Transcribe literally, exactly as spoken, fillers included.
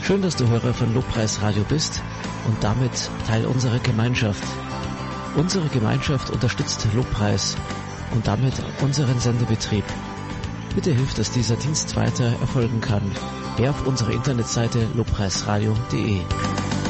Schön, dass du Hörer von Lobpreisradio bist und damit Teil unserer Gemeinschaft. Unsere Gemeinschaft unterstützt Lobpreis und damit unseren Sendebetrieb. Bitte hilf, dass dieser Dienst weiter erfolgen kann. Geh auf unsere Internetseite lobpreisradio punkt de.